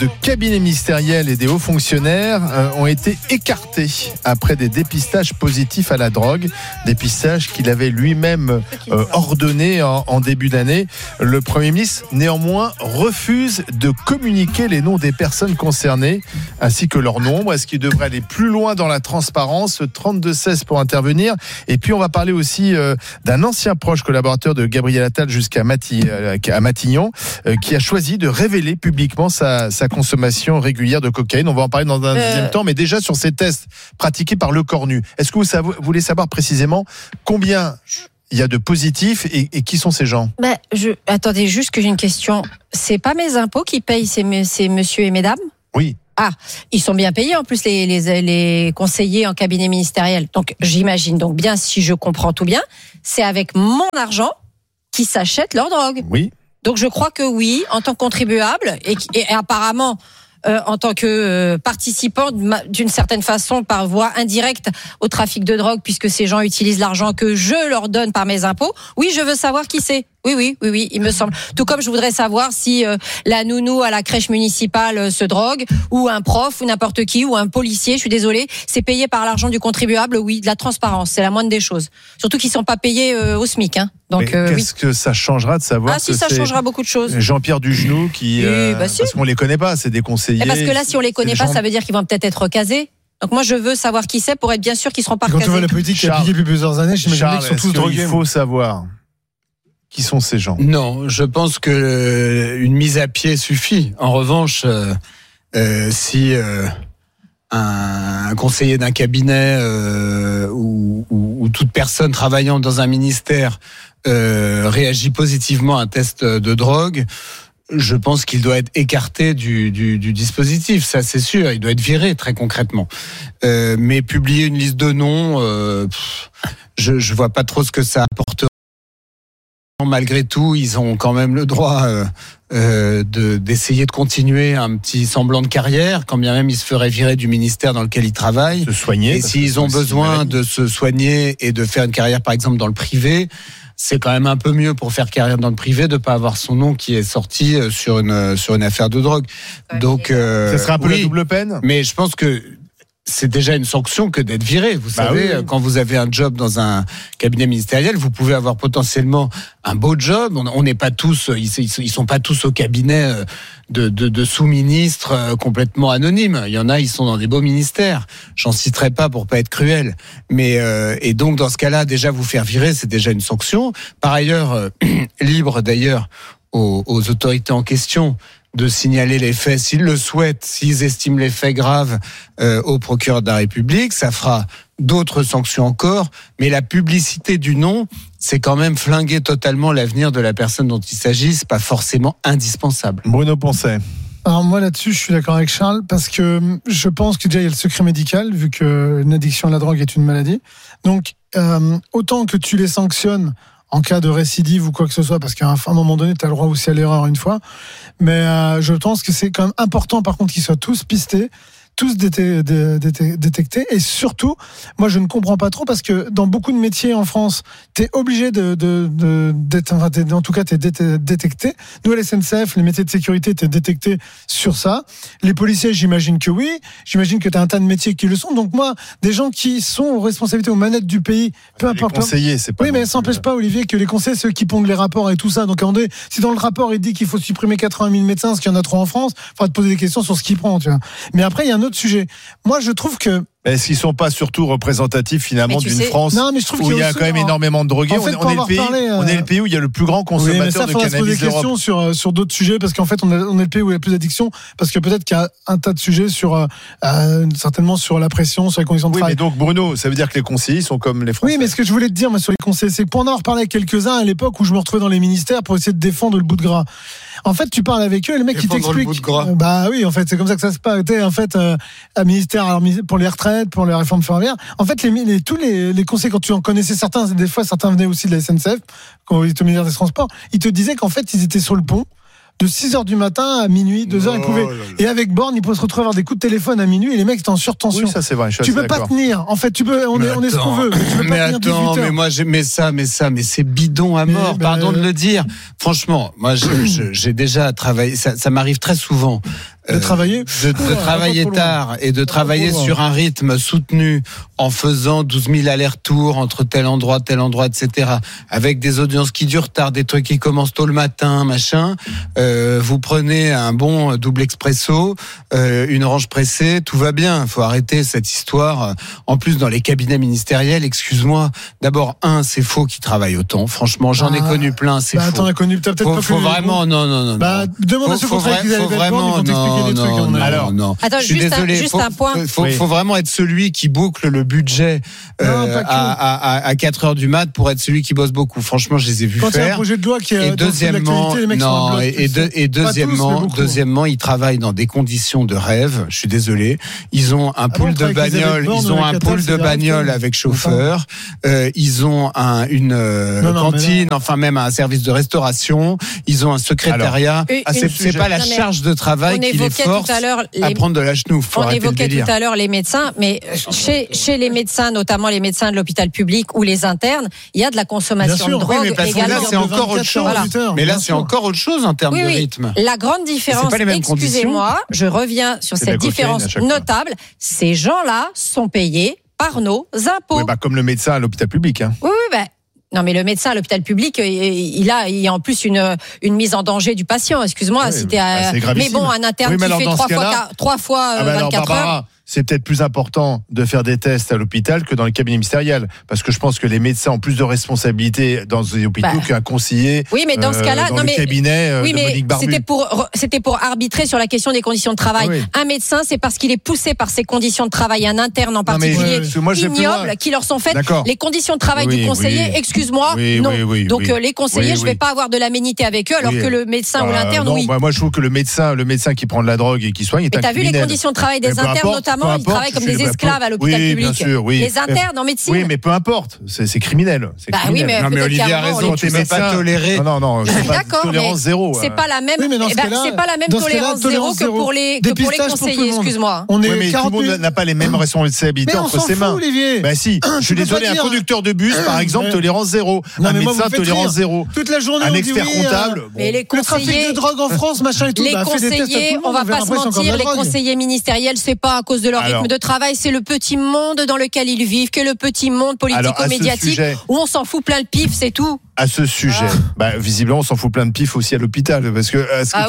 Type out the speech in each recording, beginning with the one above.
de cabinets ministériels et des hauts fonctionnaires ont été écartés après des dépistages positifs à la drogue. Dépistages qu'il avait lui-même ordonnés en début d'année. Le Premier ministre, néanmoins, refuse de communiquer les noms des personnes concernées ainsi que leur nombre. Est-ce qu'il devrait aller plus loin dans la transparence? 32-16 pour intervenir. Et puis on va parler aussi d'un ancien proche collaborateur de Gabriel Attal jusqu'à Matignon, qui a choisi de révéler publiquement sa consommation régulière de cocaïne. On va en parler dans un deuxième temps, mais déjà sur ces tests pratiqués par Le Cornu. Est-ce que vous voulez savoir précisément combien il y a de positifs et qui sont ces gens? Attendez, juste que j'ai une question. C'est pas mes impôts qui payent ces messieurs et mesdames? Oui. Ah, ils sont bien payés en plus les conseillers en cabinet ministériel. Donc j'imagine donc bien, si je comprends tout bien, c'est avec mon argent qu'ils s'achètent leur drogue. Oui. Donc je crois que oui, en tant que contribuable et apparemment en tant que participant d'une certaine façon par voie indirecte au trafic de drogue, puisque ces gens utilisent l'argent que je leur donne par mes impôts. Oui, je veux savoir qui c'est. Oui, il me semble. Tout comme je voudrais savoir si la nounou à la crèche municipale se drogue, ou un prof, ou n'importe qui, ou un policier, je suis désolée, c'est payé par l'argent du contribuable. Oui, de la transparence, c'est la moindre des choses. Surtout qu'ils sont pas payés au SMIC. Donc, qu'est-ce que ça changera de savoir que ça changera beaucoup de choses. Jean-Pierre Dugenoux qui, parce qu'on les connaît pas, c'est des conseillers. Et parce que là, si on les connaît pas, ça veut dire qu'ils vont peut-être être casés. Donc moi, je veux savoir qui c'est pour être bien sûr qu'ils seront pas casés. Quand tu vois la politique qui est appliquée depuis plusieurs années, j'imagine qu'ils sont tous drogués. Il faut savoir qui sont ces gens. Non, je pense que une mise à pied suffit. En revanche, si un conseiller d'un cabinet ou toute personne travaillant dans un ministère réagit positivement à un test de drogue, je pense qu'il doit être écarté du dispositif, ça c'est sûr, il doit être viré très concrètement. Mais publier une liste de noms, je vois pas trop ce que ça apportera. Malgré tout, ils ont quand même le droit d'essayer de continuer un petit semblant de carrière, quand bien même ils se feraient virer du ministère dans lequel ils travaillent. Se soigner. Et s'ils ont besoin de se soigner et de faire une carrière, par exemple, dans le privé, c'est quand même un peu mieux pour faire carrière dans le privé de pas avoir son nom qui est sorti sur une affaire de drogue. Donc, ça serait un peu la double peine. Mais je pense que c'est déjà une sanction que d'être viré. Vous savez, quand vous avez un job dans un cabinet ministériel, vous pouvez avoir potentiellement un beau job. On n'est pas tous, ils sont pas tous au cabinet de sous-ministres complètement anonymes. Il y en a, ils sont dans des beaux ministères. J'en citerai pas pour pas être cruel. Mais et donc dans ce cas-là, déjà vous faire virer, c'est déjà une sanction. Par ailleurs, libre d'ailleurs aux autorités en question de signaler les faits s'ils le souhaitent, s'ils estiment les faits graves au procureur de la République. Ça fera d'autres sanctions encore, mais la publicité du nom, c'est quand même flinguer totalement l'avenir de la personne dont il s'agit. C'est pas forcément indispensable. Bruno Poncet. Alors moi là-dessus, je suis d'accord avec Charles, parce que je pense que déjà il y a le secret médical, vu que l'addiction à la drogue est une maladie. Donc autant que tu les sanctionnes en cas de récidive ou quoi que ce soit, parce qu'à un moment donné, tu as le droit aussi à l'erreur une fois. Mais je pense que c'est quand même important, par contre, qu'ils soient tous pistés, tous détectés. Et surtout, moi, je ne comprends pas trop, parce que dans beaucoup de métiers en France, tu es obligé d'être, en tout cas, tu es détecté. Nous, à la SNCF, les métiers de sécurité, tu es détecté sur ça. Les policiers, j'imagine que oui. J'imagine que tu as un tas de métiers qui le sont. Donc moi, des gens qui sont aux responsabilités, aux manettes du pays, peu importe. Les conseillers, c'est pas. Oui, mais ça n'empêche pas, Olivier, que les conseillers, ceux qui pondent les rapports et tout ça. Donc, si dans le rapport, il dit qu'il faut supprimer 80 000 médecins, ce qu'il y en a trop en France, il faudra te poser des questions sur ce qu'il prend, tu vois. Mais après, il y a un autre sujet. Moi, je trouve que est-ce qu'ils ne sont pas surtout représentatifs finalement d'une France où il y a quand même énormément de drogués? En fait, on est le pays où il y a le plus grand consommateur de cannabis d'Europe. Il faudra se poser des questions sur d'autres sujets, parce qu'en fait on est le pays où il y a le plus d'addiction, parce que peut-être qu'il y a un tas de sujets certainement sur la pression, sur les conditions de travail. Mais donc Bruno, ça veut dire que les conseillers sont comme les Français? Oui, mais ce que je voulais te dire moi, sur les conseillers, c'est que pour en avoir parlé avec quelques-uns à l'époque où je me retrouvais dans les ministères pour essayer de défendre le bout de gras. En fait, tu parles avec eux et le mec qui t'explique. Bah oui, en fait, c'est comme ça que ça se passe. En fait, un ministère pour les retraites, pour les réformes ferroviaires. En fait, tous les conseils, quand tu en connaissais certains, des fois certains venaient aussi de la SNCF, quand ils étaient au ministère des Transports, ils te disaient qu'en fait, ils étaient sur le pont de 6h du matin à minuit, 2h, ils pouvaient. Et avec borne, ils pouvaient se retrouver à avoir des coups de téléphone à minuit et les mecs étaient en surtension. Oui, ça c'est vrai. Tu peux pas tenir. En fait, on est ce qu'on veut. Mais attends, mais moi, mais c'est bidon à mort. Pardon de le dire. Franchement, moi, j'ai déjà travaillé. Ça m'arrive très souvent de travailler tard et de travailler sur un rythme soutenu en faisant 12 000 allers-retours entre tel endroit, etc., avec des audiences qui durent tard, des trucs qui commencent tôt le matin, machin. Vous prenez un bon double expresso, une orange pressée, tout va bien. Faut arrêter cette histoire. En plus, dans les cabinets ministériels, excuse-moi, d'abord, c'est faux qu'ils travaillent autant. Franchement, j'en ai connu plein, c'est faux. T'en as connu peut-être pas faut vraiment, non. Demande à ceux qu'on travaille qu'ils avaient vraiment, ils vont t'expliquer des trucs. Alors, non. Attends, je suis désolé. Juste un point. Faut vraiment être celui qui boucle le budget à 4 heures du mat pour être celui qui bosse beaucoup. Franchement, je les ai vus faire. Quand il y a un projet de loi qui est deuxièmement, deuxièmement, ils travaillent dans des conditions de rêve. Je suis désolé. Ils ont un pool de bagnole, avec chauffeur. Ils ont une cantine, enfin même un service de restauration. Ils ont un secrétariat. C'est pas la charge de travail qui les force à prendre de la chenouf. On évoquait tout à l'heure les médecins, mais chez les médecins, notamment les médecins de l'hôpital public ou les internes, il y a de la consommation de drogue également. Là, c'est encore autre chose. Mais là, c'est encore autre chose en termes de rythme. La grande différence, excusez-moi, je reviens sur cette différence notable, ces gens-là sont payés par nos impôts. Oui, comme le médecin à l'hôpital public. Hein. Oui, non, mais le médecin à l'hôpital public, il y a en plus une mise en danger du patient. Excuse-moi, c'est gravissime. Mais bon, un interne qui fait 3 fois 24 heures. C'est peut-être plus important de faire des tests à l'hôpital que dans les cabinets ministériels. Parce que je pense que les médecins ont plus de responsabilités dans les hôpitaux qu'un conseiller. Oui, mais dans ce cas-là, dans le cabinet de Monique Barbu. C'était pour arbitrer sur la question des conditions de travail. Oui. Un médecin, c'est parce qu'il est poussé par ses conditions de travail, un interne en particulier, ignoble, qui leur sont faites. D'accord. Les conditions de travail du conseiller, excuse-moi, non. Donc les conseillers, je vais pas avoir de l'aménité avec eux, alors que le médecin ou l'interne, oui. Moi, je trouve que le médecin qui prend de la drogue et qui soigne est un criminel. T'as vu les conditions de travail des internes, notamment? Ils travaillent comme des esclaves à l'hôpital public. Bien sûr, les internes en médecine. Oui, mais peu importe, c'est criminel. Oui, mais Olivier a raison, tu ne peux pas tolérer. Non, d'accord, tolérance zéro. C'est pas la même. C'est pas la même tolérance zéro que pour les conseillers. Excuse-moi. Mais tout le monde n'a pas les mêmes responsabilités entre ses mains. Bah si, je suis désolé, un conducteur de bus, par exemple, tolérance zéro. Un médecin, tolérance zéro. Toute la journée, un expert comptable. Mais les conseillers, le trafic de drogue en France, machin et tout. Les conseillers, on va pas se mentir, les conseillers ministériels, c'est pas à cause de leur rythme de travail, c'est le petit monde dans lequel ils vivent, que le petit monde politico-médiatique où on s'en fout plein le pif, c'est tout. À ce sujet, visiblement, on s'en fout plein de pif aussi à l'hôpital, parce que.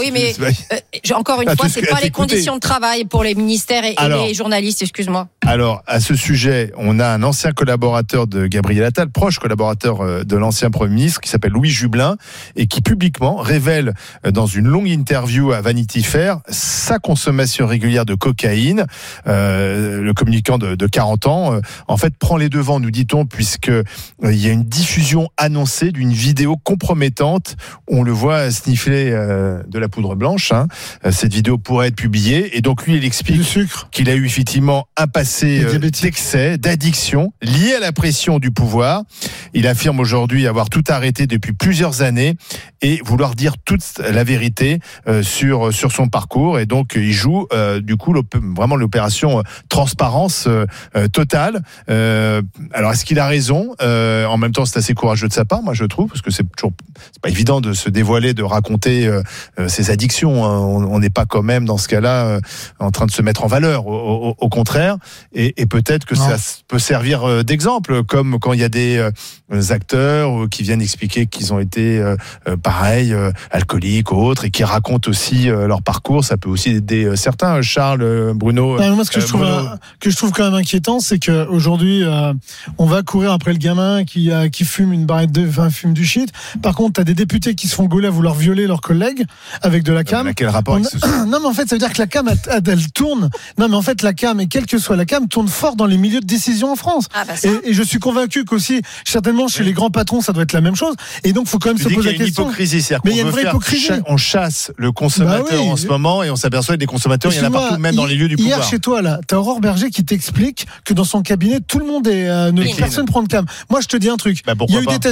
Encore une fois, c'est pas les conditions de travail pour les ministères et les journalistes, excuse-moi. Alors, à ce sujet, on a un ancien collaborateur de Gabriel Attal, proche collaborateur de l'ancien Premier ministre, qui s'appelle Louis Jubelin, et qui publiquement révèle dans une longue interview à Vanity Fair sa consommation régulière de cocaïne. Le communicant de 40 ans, en fait, prend les devants, nous dit-on, puisque il y a une diffusion annoncée d'une vidéo compromettante. On le voit sniffer de la poudre blanche. Cette vidéo pourrait être publiée. Et donc, lui, il explique qu'il a eu effectivement un passé d'excès, d'addiction, lié à la pression du pouvoir. Il affirme aujourd'hui avoir tout arrêté depuis plusieurs années et vouloir dire toute la vérité sur son parcours. Et donc, il joue, du coup, vraiment l'opération transparence totale. Alors, est-ce qu'il a raison ? En même temps, c'est assez courageux de sa part, moi, je trouve, parce que c'est pas évident de se dévoiler, de raconter ses addictions. On n'est pas quand même, dans ce cas-là, en train de se mettre en valeur. Au contraire. Et peut-être que ça peut servir d'exemple, comme quand il y a des acteurs qui viennent expliquer qu'ils ont été pareil, alcooliques ou autres, et qui racontent aussi leur parcours. Ça peut aussi aider certains. Charles, Bruno. Moi, ce que je trouve quand même inquiétant, c'est qu'aujourd'hui, on va courir après le gamin qui fume une barrette fume du shit. Par contre, t'as des députés qui se font gauler à vouloir violer leurs collègues avec de la cam. Quel rapport avec Non, mais en fait, ça veut dire que la cam, elle tourne. Non, mais en fait, la cam, et quelle que soit la cam, tourne fort dans les milieux de décision en France. Et je suis convaincu qu'aussi, certainement, chez les grands patrons, ça doit être la même chose. Et donc, il faut quand même se poser la question. Mais il y a une vraie hypocrisie. On chasse le consommateur en ce moment et on s'aperçoit que des consommateurs, il y en a partout, même dans les lieux du pouvoir. Hier, chez toi, là, t'as Aurore Berger qui t'explique que dans son cabinet, tout le monde personne prend de cam. Moi, je te dis un truc. Il y a eu des tests de fait.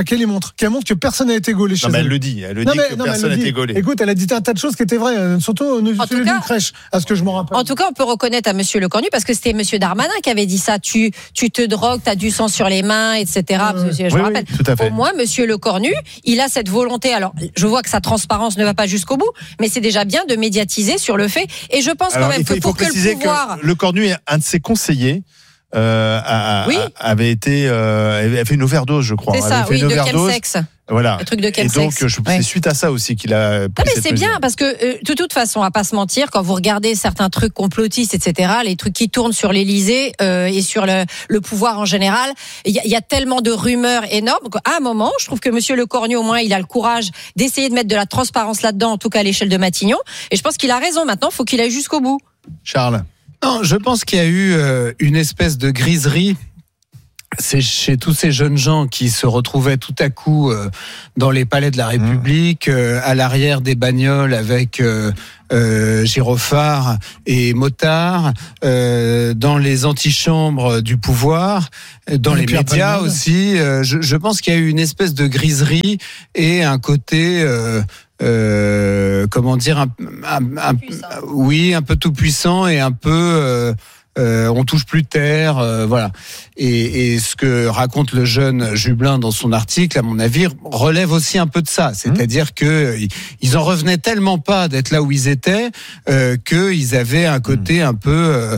qu'elle montre que personne n'a été gaulé chez elle. Elle le dit que personne n'a été gaulé. Écoute, elle a dit un tas de choses qui étaient vraies, surtout d'une crèche, à ce que je me rappelle. En tout cas, on peut reconnaître à Monsieur Lecornu, parce que c'était Monsieur Darmanin qui avait dit ça. Tu te drogues, t'as du sang sur les mains, etc. Je me rappelle. Tout à fait. Au moins, Monsieur Lecornu, il a cette volonté. Alors, je vois que sa transparence ne va pas jusqu'au bout, mais c'est déjà bien de médiatiser sur le fait. Et je pense quand même que pour que le pouvoir... Lecornu est un de ses conseillers. Avait fait une overdose, je crois. C'est ça, de chemsex. Voilà. Le truc de chemsex. Et donc, c'est suite à ça aussi qu'il a pris cette c'est mesure. bien, parce que de toute façon, à pas se mentir, quand vous regardez certains trucs complotistes, etc., les trucs qui tournent sur l'Élysée et sur le pouvoir en général, il y a tellement de rumeurs énormes qu'à un moment, je trouve que Monsieur Lecornu, au moins, il a le courage d'essayer de mettre de la transparence là-dedans, en tout cas à l'échelle de Matignon. Et je pense qu'il a raison. Maintenant, il faut qu'il aille jusqu'au bout. Charles. Non, je pense qu'il y a eu une espèce de griserie. C'est chez tous ces jeunes gens qui se retrouvaient tout à coup dans les palais de la République, à l'arrière des bagnoles avec gyrophares et motards, dans les antichambres du pouvoir, dans les médias aussi. Je pense qu'il y a eu une espèce de griserie et un côté... comment dire, un peu tout puissant et un peu on touche plus terre, voilà. Et ce que raconte le jeune Jubelin dans son article, à mon avis, relève aussi un peu de ça. C'est-à-dire que ils en revenaient tellement pas d'être là où ils étaient qu'ils avaient un côté un peu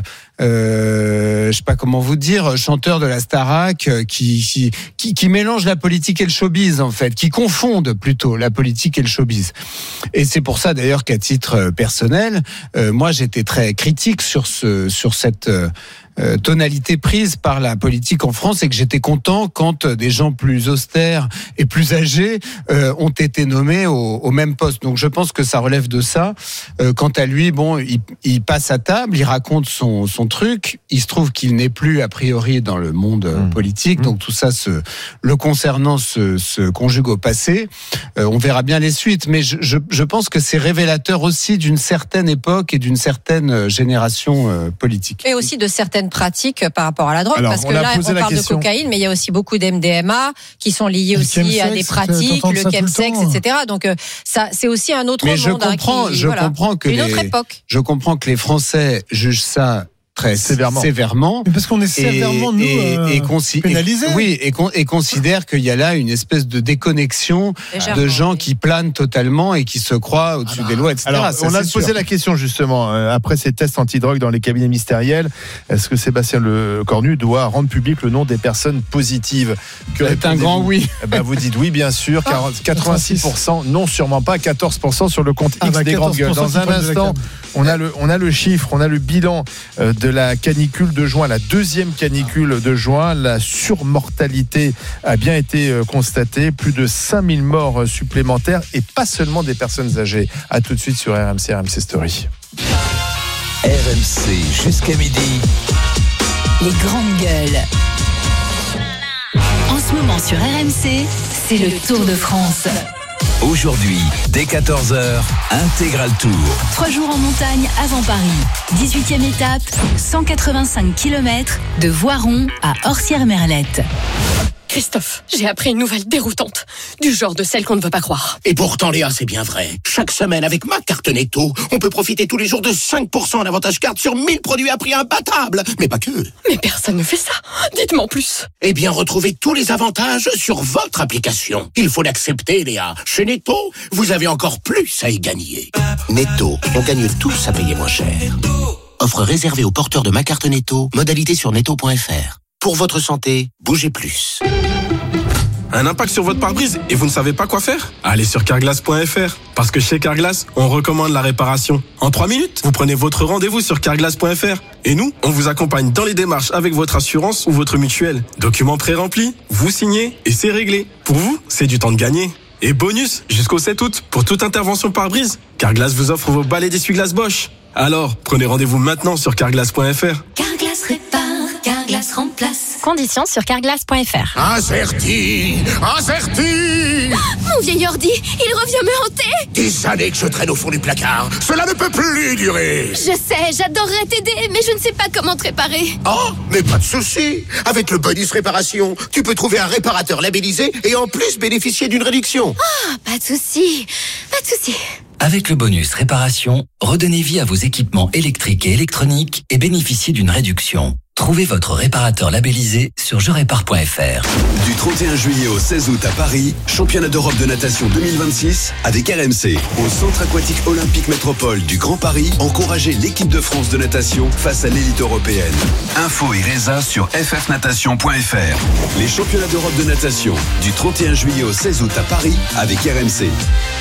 je sais pas comment vous dire, chanteur de la Starac qui mélange la politique et le showbiz, en fait, qui confondent plutôt la politique et le showbiz. Et c'est pour ça d'ailleurs qu'à titre personnel, moi j'étais très critique sur cette tonalité prise par la politique en France, et que j'étais content quand des gens plus austères et plus âgés ont été nommés au même poste. Donc je pense que ça relève de ça. Quant à lui, bon, il passe à table, il raconte son truc. Il se trouve qu'il n'est plus a priori dans le monde politique, donc tout ça le concernant se conjugue au passé. On verra bien les suites, mais je pense que c'est révélateur aussi d'une certaine époque et d'une certaine génération politique. Et aussi de certaines pratiques par rapport à la drogue. Alors, parce que là, on parle de cocaïne, mais il y a aussi beaucoup d'MDMA qui sont liés aussi à des pratiques, le chemsex, etc. Donc, ça, c'est aussi un autre monde. Je comprends que les Français jugent ça très sévèrement. Mais parce qu'on est sévèrement pénalisés. Oui, et considère qu'il y a là une espèce de déconnexion de gens qui planent totalement et qui se croient au-dessus des lois, etc. Alors, on a posé la question justement après ces tests antidrogue dans les cabinets ministériels. Est-ce que Sébastien Lecornu doit rendre public le nom des personnes positives? C'est un grand oui. Vous dites oui, bien sûr. 86%, non, sûrement pas. 14% sur le compte X des grandes gueules. Dans un instant, on a le chiffre, on a le bilan de la canicule de juin, la deuxième canicule de juin. La surmortalité a bien été constatée, plus de 5000 morts supplémentaires, et pas seulement des personnes âgées. À tout de suite sur RMC Story. RMC jusqu'à midi. Les grandes gueules. En ce moment sur RMC, c'est le Tour de France. Aujourd'hui, dès 14h, Intégral Tour. 3 jours en montagne avant Paris. 18e étape, 185 km de Voiron à Orsières-Merlette. Christophe, j'ai appris une nouvelle déroutante, du genre de celle qu'on ne veut pas croire. Et pourtant, Léa, c'est bien vrai. Chaque semaine, avec ma carte Netto, on peut profiter tous les jours de 5% en avantage carte sur 1000 produits à prix imbattable. Mais pas que. Mais personne ne fait ça. Dites-moi en plus. Eh bien, retrouvez tous les avantages sur votre application. Il faut l'accepter, Léa. Chez Netto, vous avez encore plus à y gagner. Netto, on gagne tous à payer moins cher. Offre réservée aux porteurs de ma carte Netto. Modalité sur netto.fr. Pour votre santé, bougez plus. Un impact sur votre pare-brise et vous ne savez pas quoi faire? Allez sur carglass.fr. Parce que chez Carglass, on recommande la réparation. En 3 minutes, vous prenez votre rendez-vous sur carglass.fr. Et nous, on vous accompagne dans les démarches avec votre assurance ou votre mutuelle. Documents pré-remplis, vous signez et c'est réglé. Pour vous, c'est du temps de gagner. Et bonus, jusqu'au 7 août, pour toute intervention pare-brise, Carglass vous offre vos balais d'essuie-glace Bosch. Alors, prenez rendez-vous maintenant sur carglass.fr. Carglass répare, Carglass remplace. Conditions sur carglass.fr. Incerti. Mon vieil ordi, il revient me hanter. Des années que je traîne au fond du placard. Cela ne peut plus durer. Je sais, j'adorerais t'aider, mais je ne sais pas comment te réparer. Oh, mais pas de souci. Avec le bonus réparation, tu peux trouver un réparateur labellisé et en plus bénéficier d'une réduction. Ah, pas de souci. Avec le bonus réparation, redonnez vie à vos équipements électriques et électroniques et bénéficiez d'une réduction. Trouvez votre réparateur labellisé sur jerépare.fr. Du 31 juillet au 16 août à Paris, championnat d'Europe de natation 2026 avec RMC. Au Centre aquatique olympique métropole du Grand Paris, encouragez l'équipe de France de natation face à l'élite européenne. Info et résa sur ffnatation.fr. Les championnats d'Europe de natation du 31 juillet au 16 août à Paris avec RMC.